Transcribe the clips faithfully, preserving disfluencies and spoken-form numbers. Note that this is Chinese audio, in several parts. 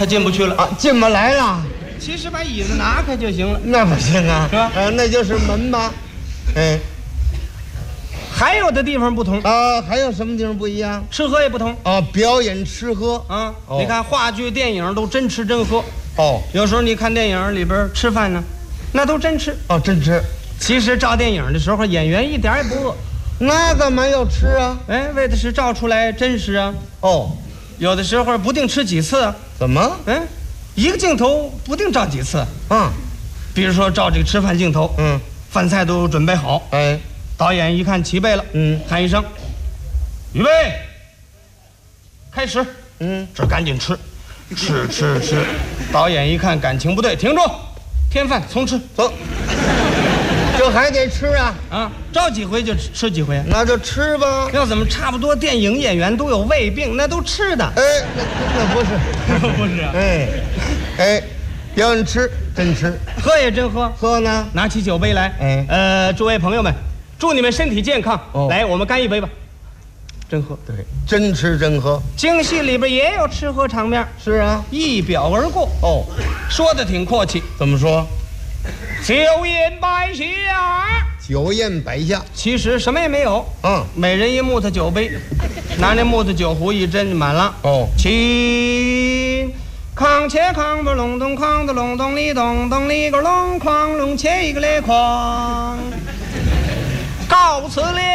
他进不去了啊，进不来了。 其实把椅子拿开就行了， 那不行啊， 是吧？ 呃，那就是门吧。哎， 还有的地方不同啊，还有什么地方不一样？ 吃喝也不同啊，表演吃喝啊。 哦你看话剧、电影都真吃真喝。 哦有时候你看电影里边吃饭呢，那都真吃。 哦，真吃。 其实照电影的时候，演员一点也不饿。 那干嘛要吃啊？ 哎，为的是照出来真实啊。 哦， 有的时候不定吃几次啊。 怎么？ 嗯，一个镜头不定照几次。 嗯， 比如说照这个吃饭镜头， 嗯， 饭菜都准备好， 哎， 导演一看齐备了， 嗯， 喊一声，预备，开始。 嗯， 这赶紧吃，吃吃吃。导演一看感情不对，停住，添饭重吃。 走。这还得吃啊？ 啊，照几回就吃吃几回。 那就吃吧。 要怎么差不多电影演员都有胃病，那都吃的。 哎，那那不是， 不是啊。 哎，哎，表演吃真吃， 喝也真喝。 喝呢？ 拿起酒杯来。 哎， 呃，诸位朋友们，祝你们身体健康。 哦来，我们干一杯吧。真喝。 对，真吃真喝。 京戏里边也有吃喝场面， 是啊。 一表而过。 哦， 说的挺阔气。 怎么说？ 酒宴摆下， 酒宴摆下， 其实什么也没有。 嗯， 每人一木头酒杯，拿那木头酒壶一斟满了。 哦， 起，康切康不隆咚康的隆咚里咚咚里个隆哐隆切一个嘞哐，告辞了。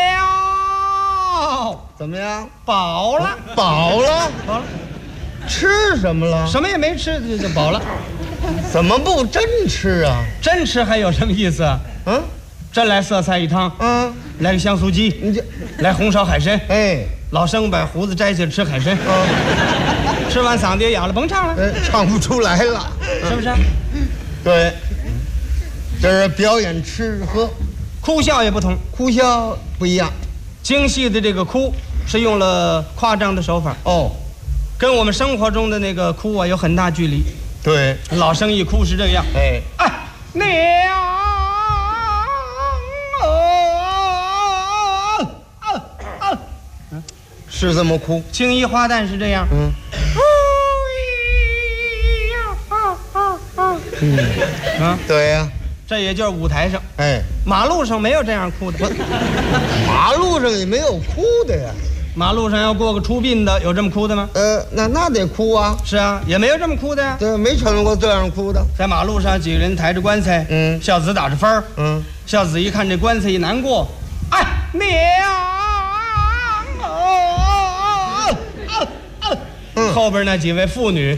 怎么样？ 饱了， 饱了， 饱了， 吃什么了？ 什么也没吃就就饱了。 怎么不真吃啊？ 真吃还有什么意思啊？ 嗯， 真来色菜一汤， 嗯， 来个香酥鸡， 你这， 来红烧海参。 哎， 老生把胡子摘下来吃海参， 嗯， 吃完嗓子也哑了，甭唱了， 哎，唱不出来了， 是不是？ 对，这是表演吃喝， 哭笑也不同， 哭笑不一样。 京戏的这个哭是用了夸张的手法， 哦， 跟我们生活中的那个哭啊有很大距离。 对， 老生一哭是这样， 哎， 哎，娘啊， 是这么哭。 青衣花旦是这样， 嗯，嗯， 啊， 对呀， 这也就是舞台上， 哎， 马路上没有这样哭的。 马路上也没有哭的呀。 马路上要过个出殡的，有这么哭的吗？ 呃，那那得哭啊。 是啊，也没有这么哭的呀。 对，没瞅见过这样哭的。 在马路上，几个人抬着棺材， 嗯， 孝子打着幡儿， 嗯， 孝子一看这棺材一难过，哎，娘哦， 嗯， 后边那几位妇女，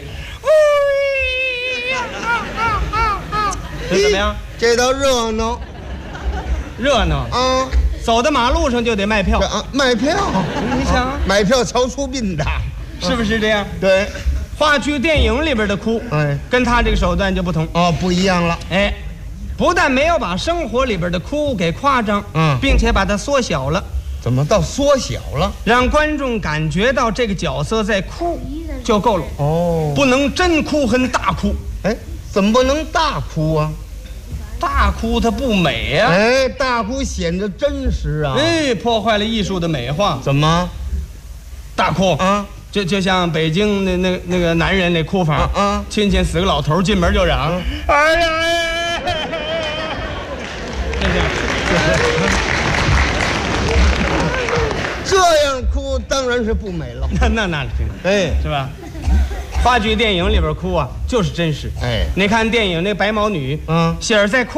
这怎么样？ 这倒热闹热闹啊！ 走到马路上就得卖票这啊，卖票， 你想啊， 买票瞧出殡的， 是不是这样？ 对， 话剧、电影里边的哭， 哎， 跟他这个手段就不同。 哦，不一样了。 哎，不但没有把生活里边的哭给夸张， 嗯， 并且把它缩小了， 怎么到缩小了？ 让观众感觉到这个角色在哭就够了。 哦， 不能真哭和大哭， 哎，怎么不能大哭啊？ 大哭它不美呀、啊。 哎，大哭显得真实啊。 哎，破坏了艺术的美化。 怎么？ 大哭啊？ 就就像北京那那那个男人那哭法啊啊！ 亲戚死个老头进门就嚷， 嗯、 哎呀哎！ 这样哭当然是不美了。 那那那行， 哎， 是吧？话剧、电影里边哭啊，就是真实。 哎， 你看电影那白毛女， 嗯， 喜儿在哭。